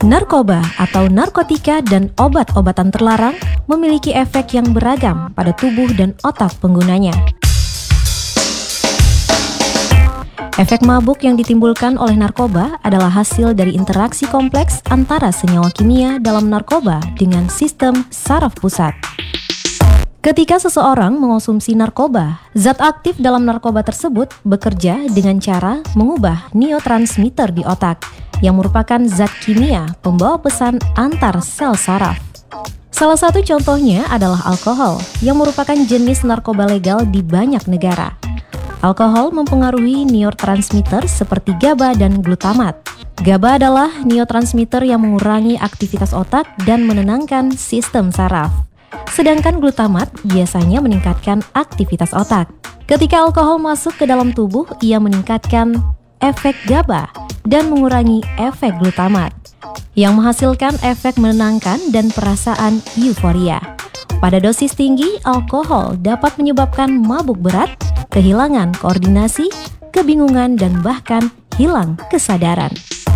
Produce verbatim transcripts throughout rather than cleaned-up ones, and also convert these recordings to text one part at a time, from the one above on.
Narkoba atau narkotika dan obat-obatan terlarang memiliki efek yang beragam pada tubuh dan otak penggunanya. Efek mabuk yang ditimbulkan oleh narkoba adalah hasil dari interaksi kompleks antara senyawa kimia dalam narkoba dengan sistem saraf pusat. Ketika seseorang mengonsumsi narkoba, zat aktif dalam narkoba tersebut bekerja dengan cara mengubah neurotransmitter di otak, yang merupakan zat kimia pembawa pesan antar sel saraf. Salah satu contohnya adalah alkohol, yang merupakan jenis narkoba legal di banyak negara. Alkohol mempengaruhi neurotransmitter seperti GABA dan glutamat. GABA adalah neurotransmitter yang mengurangi aktivitas otak dan menenangkan sistem saraf. Sedangkan glutamat biasanya meningkatkan aktivitas otak. Ketika alkohol masuk ke dalam tubuh, ia meningkatkan efek GABA dan mengurangi efek glutamat, yang menghasilkan efek menenangkan dan perasaan euforia. Pada dosis tinggi, alkohol dapat menyebabkan mabuk berat, kehilangan koordinasi, kebingungan, dan bahkan hilang kesadaran.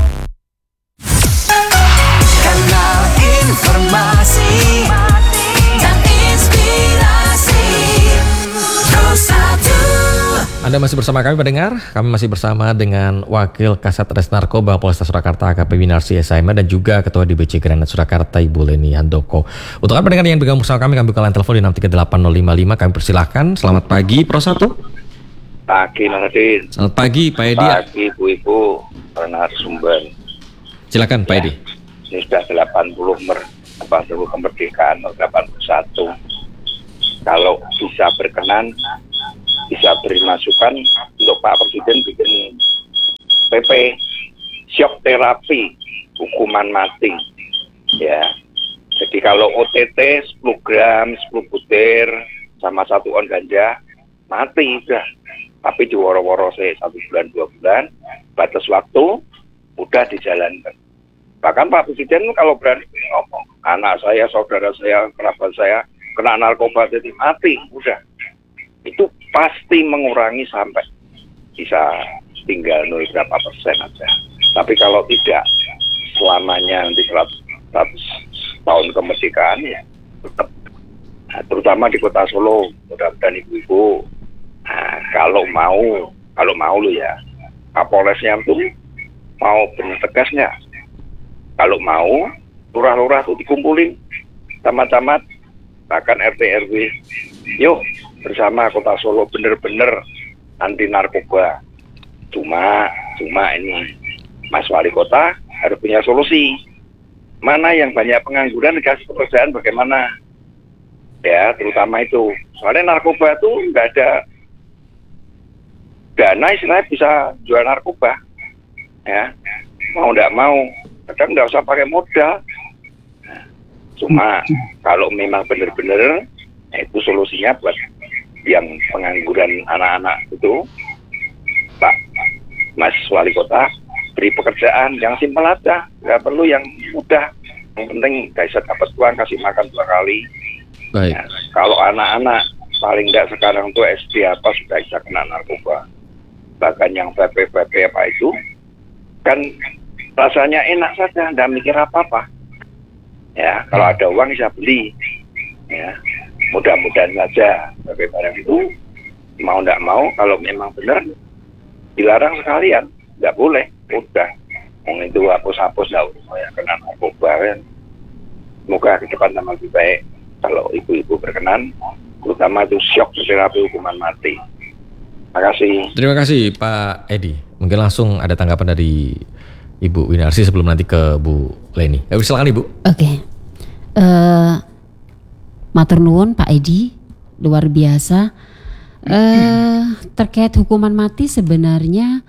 Kanal Informasi dan Inspirasi Terus Satu. Anda masih bersama kami pendengar, kami masih bersama dengan Wakil Kasat Res Narkoba Polresta Surakarta A K P Winarsi S M dan juga Ketua D B C Granat Surakarta Ibu Leni Handoko. Untuk Anda pendengar yang bergabung bersama kami, kami buka line telepon di enam tiga delapan nol lima lima, kami persilahkan. Selamat pagi Pro satu. Pagi Mas Adin. Selamat pagi Pak Edi. Pagi Ibu-Ibu narasumber. Silakan Pak ya, Edi. Ini sudah delapan puluh mer, apa itu kemerdekaan delapan puluh satu. Kalau bisa berkenan, bisa beri masukan untuk Pak Presiden bikin P P shock terapi hukuman mati, ya. Jadi kalau O T T sepuluh gram, sepuluh butir sama satu on ganja mati udah. Tapi di woro-woro saya satu bulan dua bulan batas waktu udah dijalankan. Bahkan Pak Presiden kalau berani ngomong, anak saya, saudara saya, kerabat saya kena narkoba jadi mati, udah. Itu pasti mengurangi sampai bisa tinggal nol berapa persen aja. Tapi kalau tidak, selamanya nanti seratus tahun kemerdekaan ya tetap. Nah, terutama di kota Solo, mudah-mudahan ibu-ibu, nah, kalau mau, kalau mau lu ya, Kapolresnya itu mau benar tegas nggak? Kalau mau, lurah-lurah tuh dikumpulin, camat-camat, bahkan R T R W, yuk bersama kota Solo bener-bener anti narkoba. Cuma, cuma ini Mas Wali Kota harus punya solusi. Mana yang banyak pengangguran dikasih pekerjaan bagaimana? Ya, terutama itu. Soalnya narkoba itu nggak ada dana istilahnya bisa jual narkoba. Ya, mau nggak mau, kadang nggak usah pakai modal. Nah, cuma kalau memang benar-benar, nah itu solusinya buat yang pengangguran anak-anak itu, Pak Mas Wali Kota beri pekerjaan yang simpel aja, nggak perlu yang mudah. Yang penting bisa dapat uang, kasih makan dua kali. Baik. Nah, kalau anak-anak paling nggak sekarang tuh S D apa sudah bisa kena narkoba. Bahkan yang V P V P apa itu kan rasanya enak saja, nggak mikir apa-apa. Ya, kalau ada uang bisa beli. Ya, mudah-mudahan saja V P barang itu mau nggak mau kalau memang benar dilarang sekalian, nggak boleh. Udah, yang itu hapus-hapus nggak usah ya kena narkoba kan. Semoga ke depan tambah lebih baik. Kalau ibu-ibu berkenan, terutama itu shock terapi hukuman mati. Terima kasih. Terima kasih Pak Edi. Mungkin langsung ada tanggapan dari Ibu Winarsi sebelum nanti ke Bu Leni. Ya, silakan Ibu. Oke. Okay. Uh, matur nuwun Pak Edi, luar biasa. Uh, terkait hukuman mati sebenarnya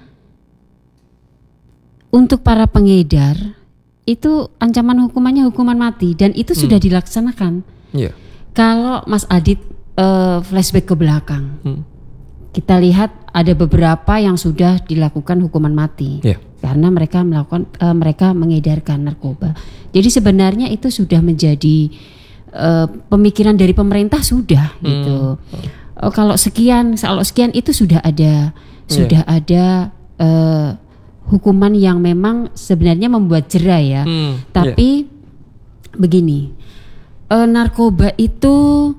untuk para pengedar itu ancaman hukumannya hukuman mati dan itu sudah hmm. dilaksanakan. Yeah. Kalau Mas Adit uh, flashback ke belakang, hmm. kita lihat ada beberapa yang sudah dilakukan hukuman mati yeah. karena mereka melakukan uh, mereka mengedarkan narkoba. Jadi sebenarnya itu sudah menjadi uh, pemikiran dari pemerintah sudah hmm. gitu. Uh, kalau sekian, kalau sekian itu sudah ada yeah. sudah ada uh, hukuman yang memang sebenarnya membuat jera ya. Hmm, Tapi yeah. begini, uh, narkoba itu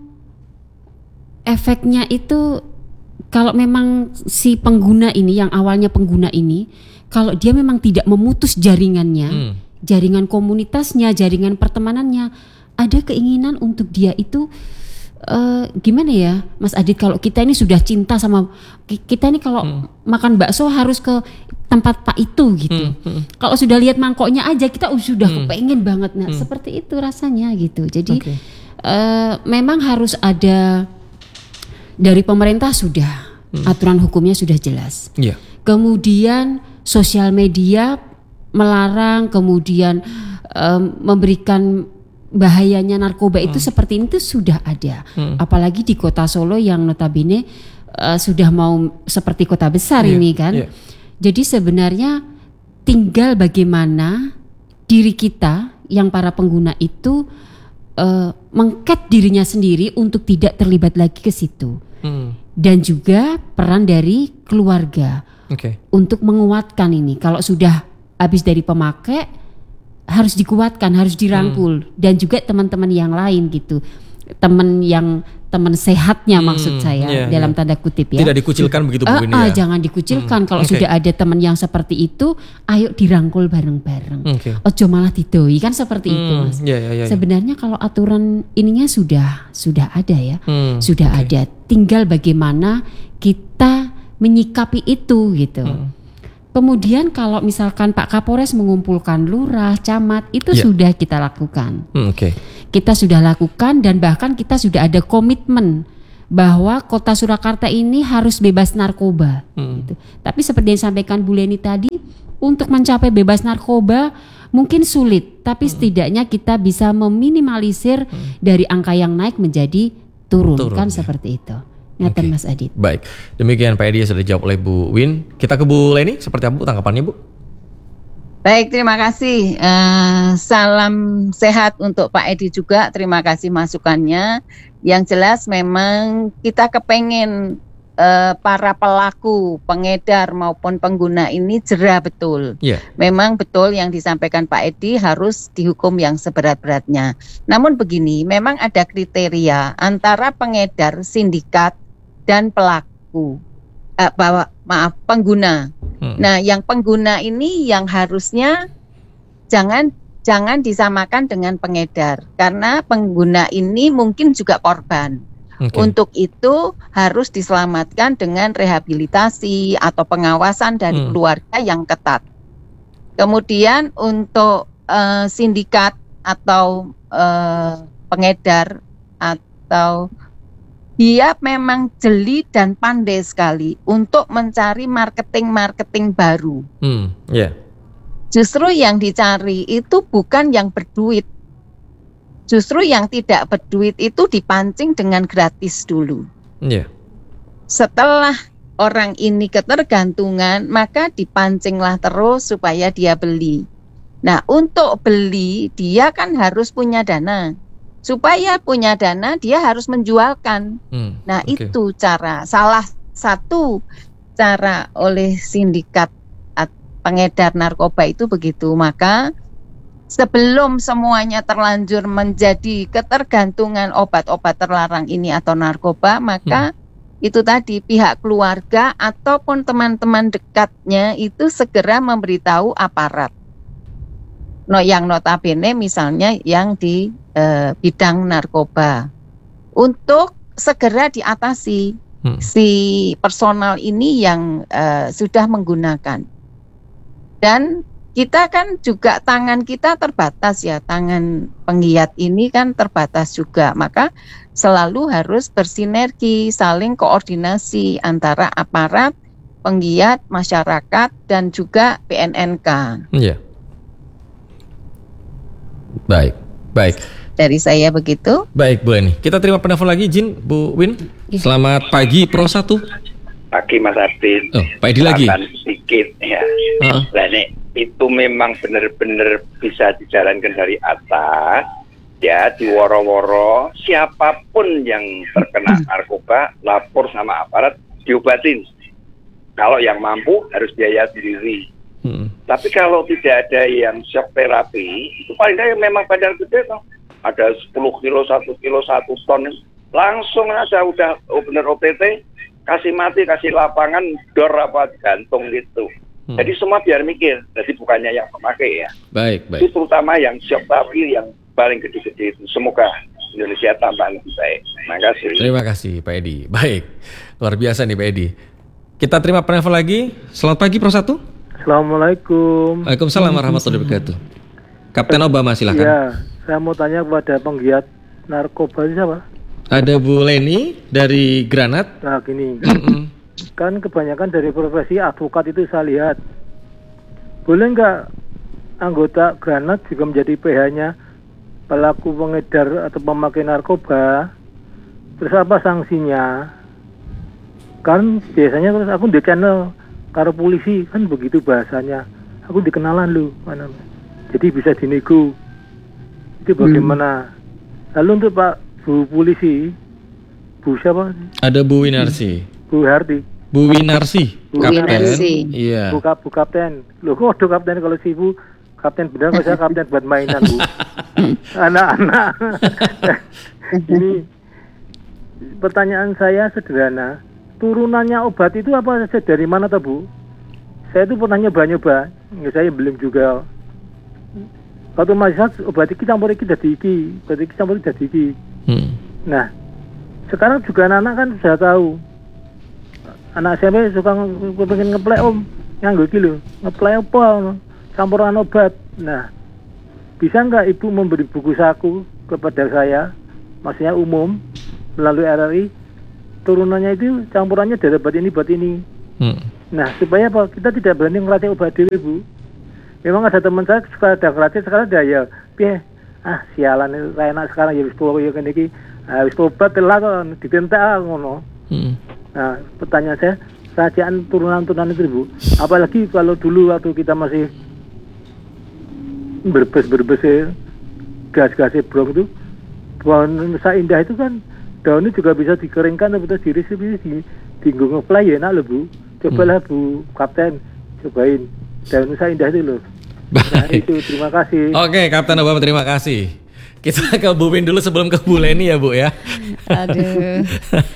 efeknya itu kalau memang si pengguna ini yang awalnya pengguna ini, kalau dia memang tidak memutus jaringannya, hmm. jaringan komunitasnya, jaringan pertemanannya, ada keinginan untuk dia itu uh, gimana ya, Mas Adit, kalau kita ini sudah cinta sama kita ini kalau hmm. makan bakso harus ke tempat Pak itu gitu. Hmm. Hmm. Kalau sudah lihat mangkoknya aja kita uh, sudah hmm. kepengen banget. Nah, hmm. seperti itu rasanya gitu. Jadi okay. uh, memang harus ada dari pemerintah sudah hmm. aturan hukumnya sudah jelas. Yeah. Kemudian sosial media melarang, kemudian um, memberikan bahayanya narkoba hmm. itu seperti itu sudah ada. Hmm. Apalagi di kota Solo yang notabene uh, sudah mau seperti kota besar yeah. ini kan. Yeah. Jadi sebenarnya tinggal bagaimana diri kita yang para pengguna itu uh, mengket dirinya sendiri untuk tidak terlibat lagi ke situ. Hmm. Dan juga peran dari keluarga okay. untuk menguatkan ini. Kalau sudah habis dari pemakai harus dikuatkan, harus dirangkul hmm. dan juga teman-teman yang lain gitu. Teman yang teman sehatnya hmm, maksud saya yeah, dalam yeah. tanda kutip ya. Tidak dikucilkan begitu Bu Winnie uh, uh, ya. Jangan dikucilkan. Hmm. Kalau okay. sudah ada teman yang seperti itu, ayo dirangkul bareng-bareng. Okay. Ojo malah didoi kan seperti hmm, itu Mas. Yeah, yeah, yeah, Sebenarnya yeah. kalau aturan ininya sudah sudah ada ya. Hmm, sudah okay. ada. Tinggal bagaimana kita menyikapi itu gitu. Hmm. Kemudian kalau misalkan Pak Kapolres mengumpulkan lurah, camat, itu yeah. sudah kita lakukan. Hmm, Oke. Okay. Kita sudah lakukan dan bahkan kita sudah ada komitmen bahwa Kota Surakarta ini harus bebas narkoba. Hmm. Gitu. Tapi seperti yang disampaikan Bu Leni tadi, untuk mencapai bebas narkoba mungkin sulit, tapi hmm. setidaknya kita bisa meminimalisir hmm. dari angka yang naik menjadi turun, turun kan ya. Seperti itu. Ngaten okay. Mas Adit. Baik, demikian Pak Edi sudah dijawab oleh Bu Win. Kita ke Bu Leni, seperti apa Bu tanggapannya Bu? Baik, terima kasih. Uh, salam sehat untuk Pak Edi juga. Terima kasih masukannya. Yang jelas memang kita kepengen uh, para pelaku, pengedar maupun pengguna ini jera betul. Yeah. Memang betul yang disampaikan Pak Edi harus dihukum yang seberat-beratnya. Namun begini, memang ada kriteria antara pengedar, sindikat, dan pelaku. Uh, bahwa maaf pengguna. Hmm. Nah, yang pengguna ini yang harusnya jangan jangan disamakan dengan pengedar karena pengguna ini mungkin juga korban. Okay. Untuk itu harus diselamatkan dengan rehabilitasi atau pengawasan dari hmm. keluarga yang ketat. Kemudian untuk uh, sindikat atau uh, pengedar atau dia memang jeli dan pandai sekali untuk mencari marketing-marketing baru. Hmm, yeah. Justru yang dicari itu bukan yang berduit. Justru yang tidak berduit itu dipancing dengan gratis dulu. Yeah. Setelah orang ini ketergantungan, maka dipancinglah terus supaya dia beli. Nah, untuk beli dia kan harus punya dana. Supaya punya dana dia harus menjualkan. Hmm, nah okay. itu cara salah satu cara oleh sindikat pengedar narkoba itu begitu. Maka sebelum semuanya terlanjur menjadi ketergantungan obat-obat terlarang ini atau narkoba, maka hmm. itu tadi pihak keluarga ataupun teman-teman dekatnya itu segera memberitahu aparat. No, yang notabene misalnya yang di eh, bidang narkoba untuk segera diatasi hmm. si personal ini yang eh, sudah menggunakan. Dan kita kan juga tangan kita terbatas ya, tangan penggiat ini kan terbatas juga, maka selalu harus bersinergi, saling koordinasi antara aparat, penggiat, masyarakat dan juga P N N K. Iya. Yeah. Baik, baik. Dari saya begitu. Baik, Bu Leni. Kita terima penelpon lagi, izin Bu Win. Selamat pagi, Pro satu. Pagi Mas Adit. Oh, Pak Edi lagi. Sedikit ya. Uh-huh. Nah, nih, itu memang benar-benar bisa dijalankan dari atas, ya, di woro-woro. Siapapun yang terkena narkoba, lapor sama aparat, diobatin. Kalau yang mampu harus biaya sendiri. Hmm. Tapi kalau tidak ada yang shock terapi, itu paling tidak memang bandar gede toh. Ada sepuluh kilo, satu kilo, satu ton, langsung aja udah oh, bener O T T, kasih mati, kasih lapangan, dor apa gantung gitu. Hmm. Jadi semua biar mikir, jadi bukannya yang pemakai ya. Baik, baik. Itu terutama yang shock terapi yang paling gede-gede itu. Semoga Indonesia tambah lebih baik. Terima kasih. Terima kasih Pak Edi. Baik, luar biasa nih Pak Edi. Kita terima penelpon lagi. Selamat pagi Pro satu. Assalamualaikum. Waalaikumsalam warahmatullahi wabarakatuh. Kapten Obama silakan. Iya, saya mau tanya kepada penggiat narkoba siapa? Ada Bu Leni dari Granat. Nah gini, kan kebanyakan dari profesi advokat itu saya lihat. Boleh nggak anggota Granat juga menjadi P H-nya pelaku pengedar atau pemakai narkoba? Terus apa sanksinya? Kan biasanya terus aku di channel karo polisi kan begitu bahasanya. Aku dikenalan lu, mana? Jadi bisa dinego. Itu bagaimana? Hmm. Lalu untuk Pak Bu polisi, Bu siapa? Ada Bu Winarsi. Bu Harti. Bu Winarsi. Bu Kapten. Winarsi. Iya. Bu, Bu Kapten. Loh kok ada kapten kalau si Bu kapten benar kalau saya kapten buat mainan Bu. Anak-anak. Ini pertanyaan saya sederhana. Turunannya obat itu apa saja dari mana tuh Bu? Saya itu pernah nyoba-nyoba, ya, saya belum juga. Waktu masih obat iki campur iki dadi iki, obat iki campur iki dadi iki. Hmm. Nah, sekarang juga anak-anak kan sudah tahu. Anak saya suka pengen ngeplek om, nganggo iki lho, ngeplek apa? Campuran obat. Nah, bisa nggak Ibu memberi buku saku kepada saya, maksudnya umum melalui R R I? Turunannya itu campurannya dari obat ini, obat ini. Hmm. Nah, supaya apa? Kita tidak berani ngeracik obat diri, Bu. Memang ada teman saya suka ada ngeracik, sekarang ada ya, piye? Ah, sialan itu enak sekarang ya wis pola ya kene iki. Ah, wis obat telah kok ditentak ngono. Hmm. Nah, pertanyaan saya, racikan turunan-turunan itu, Bu. Apalagi kalau dulu waktu kita masih berbes-berbes gas-gas brong itu, pohon Nusa Indah itu kan daunnya juga bisa dikeringkan atau dirisip di tinggung ngeplay ya enak loh Bu. Cobalah hmm. Bu Kapten, cobain daun Nusa Indah itu loh. Nah itu terima kasih. Oke Kapten Obama terima kasih. Kita ke Bu Win dulu sebelum ke Bu Leni ya Bu ya. Aduh.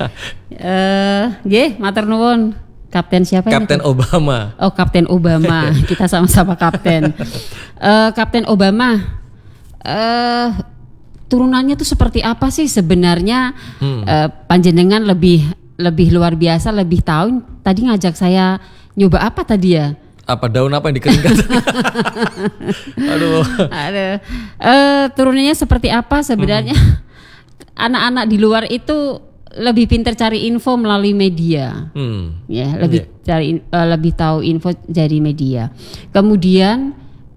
Eh, nggih, matur nuwun. Kapten siapa Kapten ini? Obama. Oh, Kapten Obama. Kita sama-sama Kapten. uh, Kapten Obama. Eh uh, turunannya tuh seperti apa sih sebenarnya? Hmm. uh, Panjenengan lebih lebih luar biasa, lebih tahu. Tadi ngajak saya nyoba apa tadi ya? Apa daun apa yang dikeringkan? Aduh. Aduh. Uh, turunannya seperti apa sebenarnya? Hmm. Anak-anak di luar itu lebih pintar cari info melalui media. Hmm. Ya, lebih yeah. cari uh, lebih tahu info dari media. Kemudian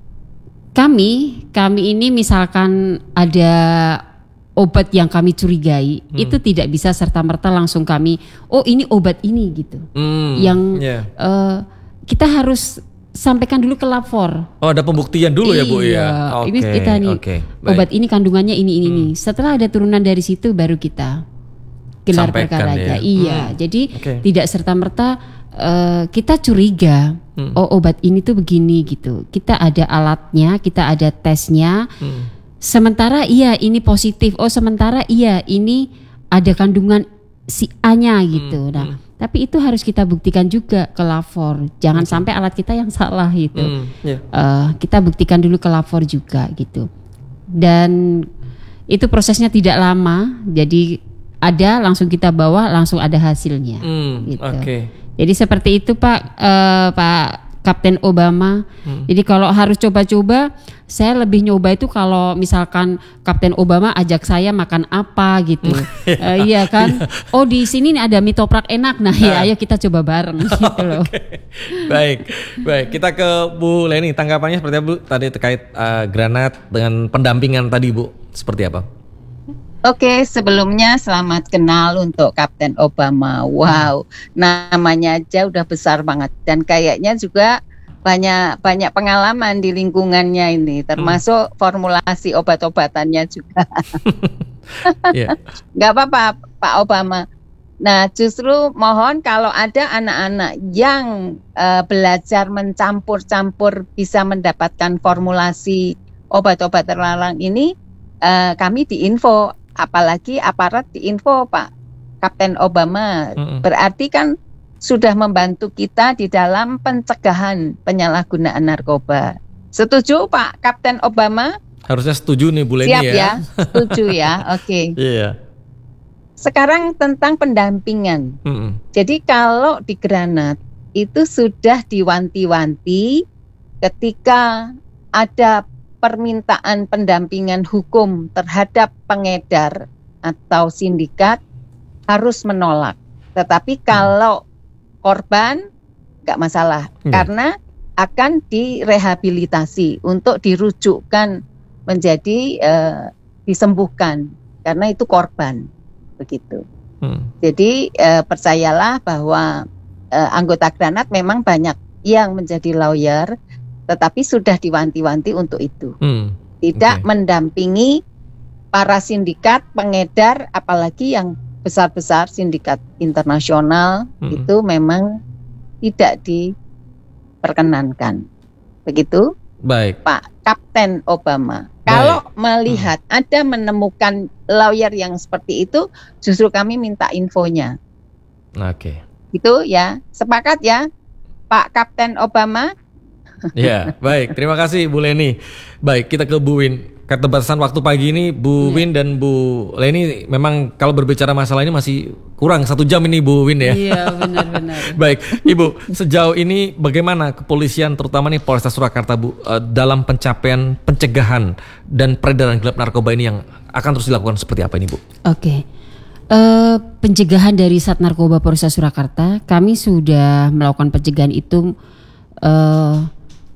kami kami ini misalkan ada obat yang kami curigai, hmm. itu tidak bisa serta-merta langsung kami, oh ini obat ini gitu. Hmm. Yang yeah. uh, kita harus sampaikan dulu ke lapor. Oh, ada pembuktian dulu iya. ya Bu ya. Okay. Ini kita nih okay. obat ini kandungannya ini ini hmm. ini. Setelah ada turunan dari situ baru kita gelar perkaranya. Ya. Iya. Hmm. Jadi okay. tidak serta-merta uh, kita curiga. Hmm. Oh obat ini tuh begini gitu. Kita ada alatnya, kita ada tesnya. Hmm. Sementara iya ini positif. Oh sementara iya ini ada kandungan si A-nya gitu. Hmm. Nah, hmm. tapi itu harus kita buktikan juga ke lapor. Jangan okay. sampai alat kita yang salah gitu. Hmm. Yeah. Uh, kita buktikan dulu ke lapor juga gitu. Dan itu prosesnya tidak lama. Jadi ada langsung kita bawa langsung ada hasilnya. Hmm. Gitu. Okay. Jadi seperti itu Pak uh, Pak Kapten Obama. Hmm. Jadi kalau harus coba-coba, saya lebih nyoba itu kalau misalkan Kapten Obama ajak saya makan apa gitu. uh, iya kan? Oh di sini nih ada mie toprak enak. Nah, nah. ya ayo kita coba bareng gitu loh. Okay. Baik, baik. Kita ke Bu Leni. Tanggapannya seperti apa Bu? Tadi terkait uh, granat dengan pendampingan tadi Bu. Seperti apa? Oke, sebelumnya selamat kenal untuk Kapten Obama. Wow, namanya aja udah besar banget dan kayaknya juga banyak banyak pengalaman di lingkungannya ini, termasuk hmm. formulasi obat-obatannya juga. yeah. Gak apa-apa, Pak Obama. Nah, justru mohon kalau ada anak-anak yang uh, belajar mencampur-campur bisa mendapatkan formulasi obat-obat terlarang ini, uh, kami diinfo, apalagi aparat diinfo Pak Kapten Obama. Mm-mm. Berarti kan sudah membantu kita di dalam pencegahan penyalahgunaan narkoba. Setuju Pak Kapten Obama? Harusnya setuju nih Bu Leni ya. Siap ya, setuju ya, oke. Okay. Iya. Yeah. Sekarang tentang pendampingan. Mm-mm. Jadi kalau di Granat itu sudah diwanti-wanti ketika ada permintaan pendampingan hukum terhadap pengedar atau sindikat harus menolak. Tetapi kalau korban nggak masalah, hmm. karena akan direhabilitasi untuk dirujukkan menjadi uh, disembuhkan karena itu korban begitu. Hmm. Jadi uh, percayalah bahwa uh, anggota Granat memang banyak yang menjadi lawyer, tetapi sudah diwanti-wanti untuk itu. Hmm. Tidak okay. mendampingi para sindikat pengedar, apalagi yang besar-besar sindikat internasional hmm. itu memang tidak diperkenankan. Begitu? Baik. Pak Kapten Obama. Baik. Kalau melihat hmm. ada menemukan lawyer yang seperti itu, justru kami minta infonya. Oke. Okay. Gitu ya. Sepakat ya, Pak Kapten Obama? Ya, baik. Terima kasih Bu Leni. Baik, kita ke Bu Win. Keterbatasan waktu pagi ini Bu Win dan Bu Leni memang kalau berbicara masalah ini masih kurang satu jam ini Bu Win ya. Iya benar-benar. Baik Ibu, sejauh ini bagaimana kepolisian terutama nih Polresta Surakarta Bu dalam pencapaian pencegahan dan peredaran gelap narkoba ini yang akan terus dilakukan seperti apa ini Bu? Oke, uh, pencegahan dari Sat Narkoba Polresta Surakarta kami sudah melakukan pencegahan itu uh,